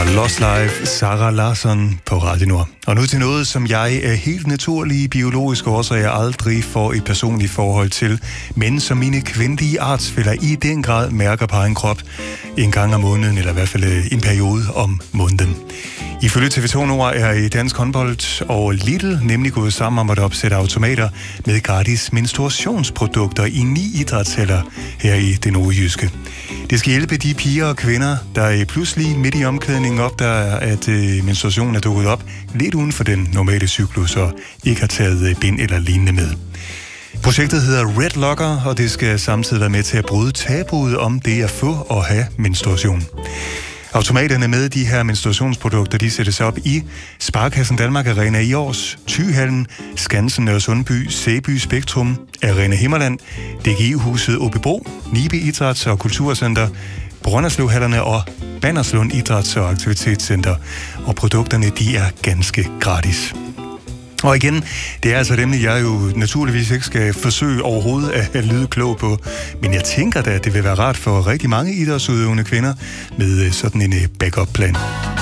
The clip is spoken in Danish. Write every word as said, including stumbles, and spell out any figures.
Lost Life, Sara Larsson på Radio Nord. Og nu til noget, som jeg af helt naturlige biologiske årsager aldrig får et personligt forhold til, men som mine kvindelige artsfæller i den grad mærker på egen krop en gang om måneden, eller i hvert fald en periode om måneden. Ifølge T V to Nord er i Dansk Håndbold og Lidl nemlig gået sammen om at opsætte automater med gratis menstruationsprodukter i ni idrætshaller her i det nordjyske. Det skal hjælpe de piger og kvinder, der pludselig midt i omklædningen opdager, at menstruationen er dukket op lidt uden for den normale cyklus og ikke har taget bind eller lignende med. Projektet hedder Red Locker, og det skal samtidig være med til at bryde tabuet om det at få og have menstruation. Automaterne med de her menstruationsprodukter, de sættes op i Sparekassen Danmark Arena i Års, Thyhallen, Skansen Nørresundby, Sæby Spektrum, Arena Himmerland, D G I-huset Åbybro, Nibe Idræts- og Kulturcenter, Brønderslevhallerne og Banderslund Idræts- og Aktivitetscenter. Og produkterne, de er ganske gratis. Og igen, det er altså dem, jeg jo naturligvis ikke skal forsøge overhovedet at lyde klog på. Men jeg tænker da, at det vil være rart for rigtig mange idrætsudøvende kvinder med sådan en backup-plan.